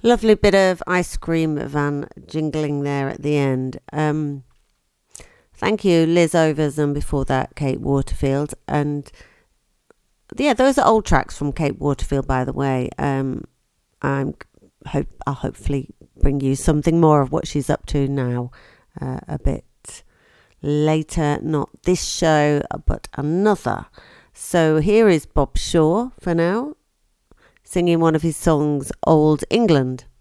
Lovely bit of Ice Cream Van jingling there at the end. Thank you, Liz Overs, and before that, Kate Waterfield. And yeah, those are old tracks from Kate Waterfield, by the way. I'll hopefully bring you something more of what she's up to now a bit later. Not this show, but another. So here is Bob Shaw for now, singing one of his songs, Old England.